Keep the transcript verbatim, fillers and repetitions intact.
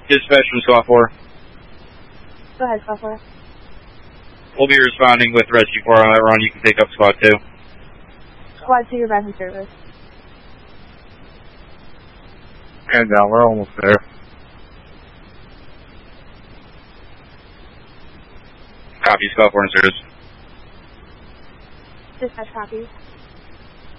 Dispatch from Squad four. Go ahead, Squad four. We'll be responding with Rescue four on that run. You can take up Squad two. Squad two, you're back in service. And down, we're almost there. Copy, Squad four in service. Dispatch copies.